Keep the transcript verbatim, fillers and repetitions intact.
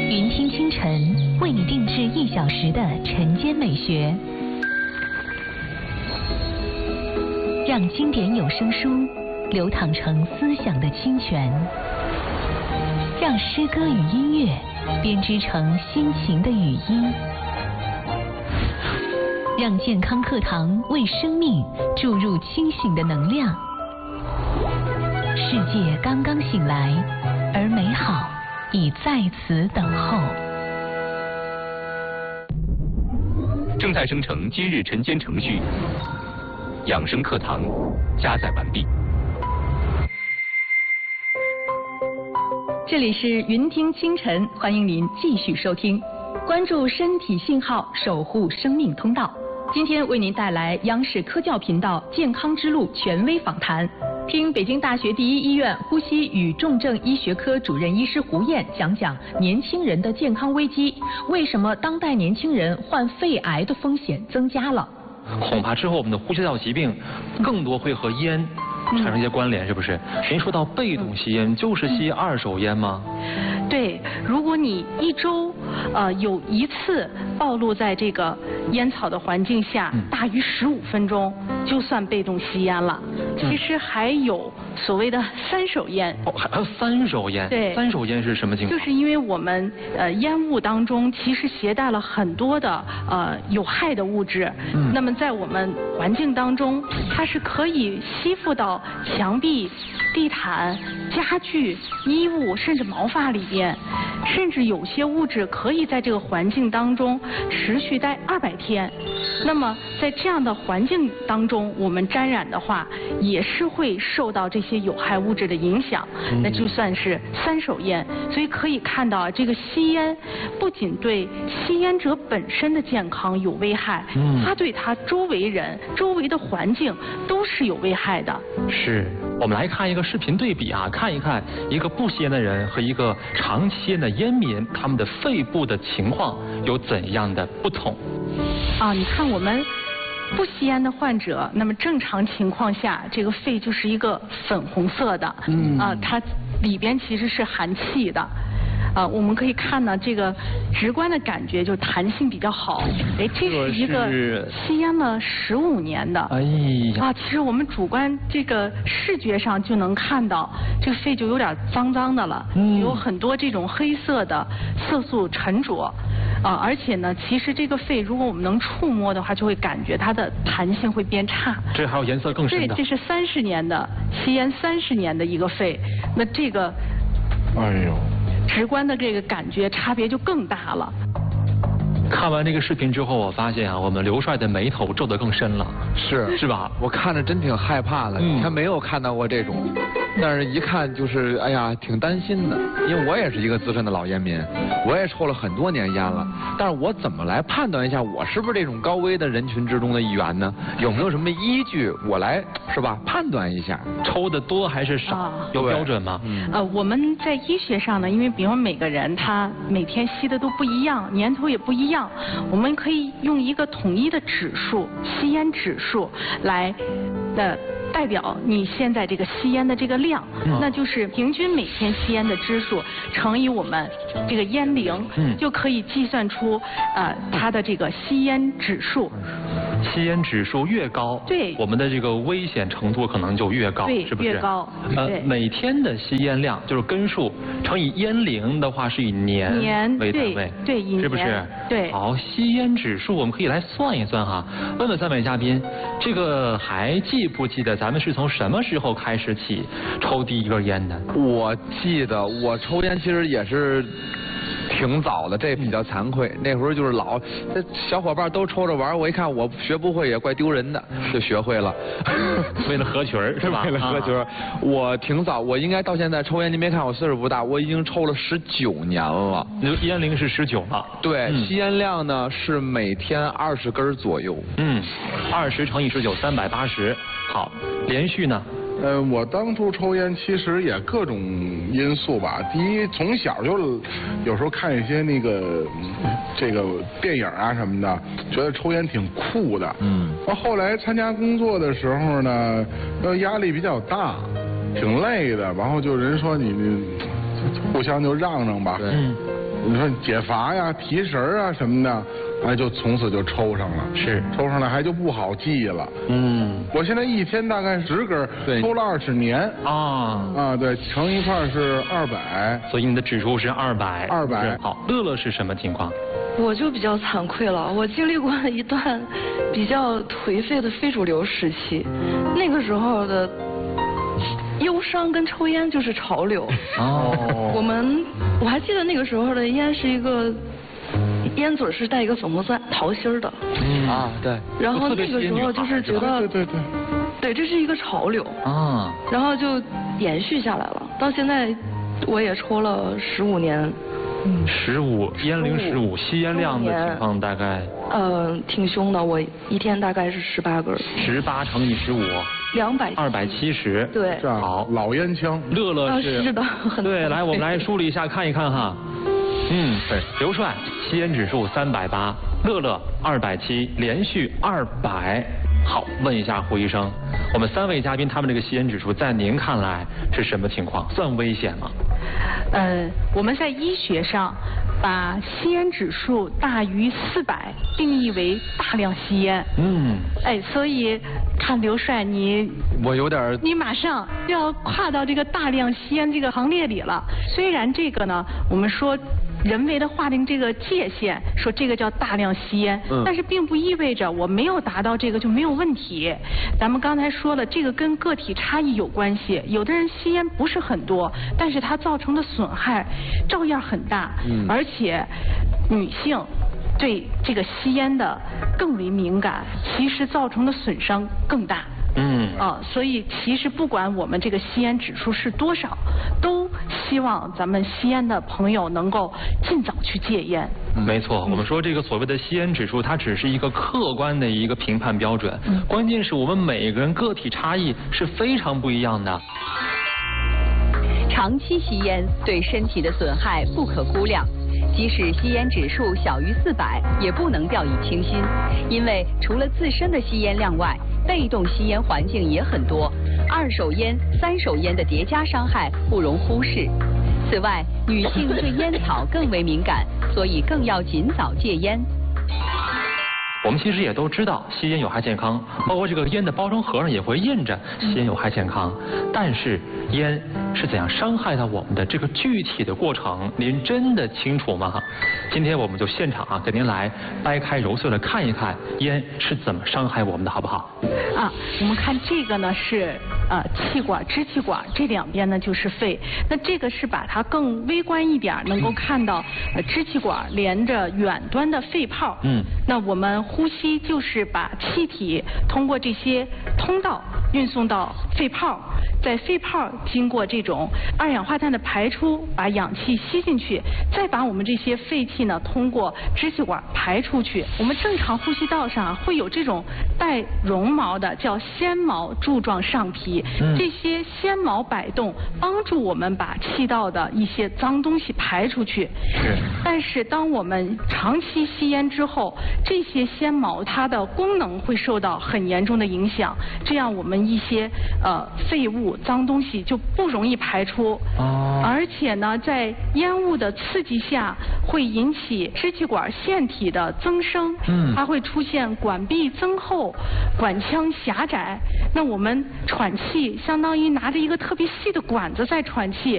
云听清晨为你定制一小时的晨间美学，让经典有声书流淌成思想的清泉，让诗歌与音乐编织成心情的语音，让健康课堂为生命注入清醒的能量。世界刚刚醒来，而美好已在此等候。 正在生成今日晨间程序，养生课堂加载完毕。 这里是云听清晨，欢迎您继续收听，关注身体信号，守护生命通道。今天为您带来央视科教频道健康之路权威访谈，听北京大学第一医院呼吸与重症医学科主任医师胡燕讲讲年轻人的健康危机，为什么当代年轻人患肺癌的风险增加了？ 恐怕之后我们的呼吸道疾病更多会和烟产生一些关联，是不是？您说到被动吸烟，就是吸二手烟吗？ 对，如果你一周呃有一次暴露在这个烟草的环境下，大于十五分钟，就算被动吸烟了。其实还有所谓的三手烟。 哦，还有三手烟？ 对， 三手烟是什么情况？ 就是因为我们呃烟雾当中其实携带了很多的呃有害的物质，嗯、那么在我们环境当中，它是可以吸附到墙壁、地毯、家具、衣物，甚至毛发里边，甚至有些物质可以在这个环境当中持续待二百天。那么在这样的环境当中，我们沾染的话，也是会受到这些有害物质的影响，那就算是三手烟。所以可以看到啊，这个吸烟不仅对吸烟者本身的健康有危害，它对他周围人、周围的环境都是有危害的。 是。我们来看一个视频对比啊，看一看一个不吸烟的人和一个长期吸烟的烟民，他们的肺部的情况有怎样的不同？ 啊，你看我们不吸烟的患者，那么正常情况下，这个肺就是一个粉红色的，嗯，啊，它里边其实是含气的。啊，我们可以看到这个直观的感觉就弹性比较好。哎，这是一个吸烟了十五年的。 哎呀！ 啊，其实我们主观这个视觉上就能看到，这个肺就有点脏脏的了，嗯、有很多这种黑色的色素沉着。啊，而且呢，其实这个肺如果我们能触摸的话，就会感觉它的弹性会变差。 这还有颜色更深的。 对，这是三十年的吸烟三十年的一个肺，那这个， 哎呦。 直观的这个感觉差别就更大了。 看完这个视频之后，我发现啊，我们刘帅的眉头皱得更深了， 是是吧？ 我看着真挺害怕的，嗯、他没有看到过这种，但是一看就是哎呀，挺担心的，因为我也是一个资深的老烟民，我也抽了很多年烟了，但是我怎么来判断一下我是不是这种高危的人群之中的一员呢？有没有什么依据我来是吧判断一下？ 抽的多还是少？啊、有标准吗？ 嗯、呃，我们在医学上呢，因为比如每个人他每天吸的都不一样，年头也不一样。我们可以用一个统一的指数，吸烟指数来的代表你现在这个吸烟的这个量，嗯、那就是平均每天吸烟的支数乘以我们这个烟龄，嗯、就可以计算出呃它的这个吸烟指数。 吸烟指数越高， 对， 我们的这个危险程度可能就越高， 对， 是不是？ 越高。 呃，每天的吸烟量就是根数乘以烟龄的话，是以年年为单位， 对，对，以年， 是不是？ 对。 好，吸烟指数我们可以来算一算哈。问问三位嘉宾，这个还记不记得咱们是从什么时候开始起抽第一根烟的？ 我记得我抽烟其实也是挺早的，这比较惭愧。那会儿就是老，这小伙伴都抽着玩，我一看我学不会也怪丢人的，就学会了。 为了合群儿是吧？ 为了合群儿，我挺早，我应该到现在抽烟，您别看我岁数不大，我已经抽了十九年了。 烟龄是十九了。 对， 嗯、 吸烟量呢是每天二十根左右。 嗯，二十乘以十九，三百八十。好，连续呢？ 呃，我当初抽烟其实也各种因素吧。第一，从小就有时候看一些那个这个电影啊什么的，觉得抽烟挺酷的。嗯。到后来参加工作的时候呢，呃，压力比较大，挺累的。然后就人说你你互相就让让吧。 嗯。 你说解乏呀、提神啊什么的，哎，就从此就抽上了。 是， 抽上来还就不好记了。 嗯， 我现在一天大概十根，抽了二十年。 啊啊，对，乘一块是二百。 所以你的指数是二百。 二百。 好，乐乐是什么情况？ 我就比较惭愧了，我经历过一段比较颓废的非主流时期，那个时候的忧伤跟抽烟就是潮流。 哦。 我们我还记得那个时候的烟是一个烟嘴是带一个粉红色桃心儿的。 嗯啊，对。 然后那个时候就是觉得， 对对对， 对，这是一个潮流。 啊。 然后就延续下来了，到现在我也抽了十五年。 嗯，十五烟龄十五，吸烟量的情况大概？ 呃，挺凶的，我一天大概是十八根。 十八乘以十五。 两百。 二百七十。 对。 好， 老烟枪。 乐乐是。 啊、是的。 对，来，我们来梳理一下，看一看哈。嗯，对，刘帅吸烟指数三百八，乐乐二百七，连续二百。好，问一下胡医生，我们三位嘉宾他们这个吸烟指数在您看来是什么情况？算危险吗？ 呃，我们在医学上把吸烟指数大于四百定义为大量吸烟。 嗯。 哎，所以看刘帅你， 我有点， 你马上要跨到这个大量吸烟这个行列里了。虽然这个呢，我们说人为的划定这个界限，说这个叫大量吸烟，嗯、但是并不意味着我没有达到这个就没有问题。咱们刚才说了，这个跟个体差异有关系，有的人吸烟不是很多，但是它造成的损害照样很大，嗯、而且女性对这个吸烟的更为敏感，其实造成的损伤更大。 嗯啊，所以其实不管我们这个吸烟指数是多少，都希望咱们吸烟的朋友能够尽早去戒烟。 没错，我们说这个所谓的吸烟指数，它只是一个客观的一个评判标准，嗯、关键是我们每个人个体差异是非常不一样的。 长期吸烟对身体的损害不可估量。即使吸烟指数小于四百，也不能掉以轻心，因为除了自身的吸烟量外，被动吸烟环境也很多，二手烟、三手烟的叠加伤害不容忽视。此外，女性对烟草更为敏感，所以更要尽早戒烟。 我们其实也都知道吸烟有害健康，包括这个烟的包装盒上也会印着吸烟有害健康。但是烟是怎样伤害到我们的这个具体的过程，您真的清楚吗？今天我们就现场啊，给您来掰开揉碎了看一看烟是怎么伤害我们的，好不好？ 啊，我们看这个呢是呃气管、支气管，这两边呢就是肺。那这个是把它更微观一点，能够看到呃支气管连着远端的肺泡。嗯。那我们呼吸就是把气体通过这些通道运送到肺泡，在肺泡经过这种二氧化碳的排出，把氧气吸进去，再把我们这些废气呢通过支气管排出去。我们正常呼吸道上会有这种带绒毛的叫纤毛柱状上皮，嗯、这些纤毛摆动帮助我们把气道的一些脏东西排出去。是。但是当我们长期吸烟之后，这些纤毛它的功能会受到很严重的影响，这样我们一些呃废物、脏东西就不容易排出。哦。而且呢，在烟雾的刺激下，会引起支气管腺体的增生，嗯，它会出现管壁增厚、管腔狭窄。那我们喘气，相当于拿着一个特别细的管子在喘气，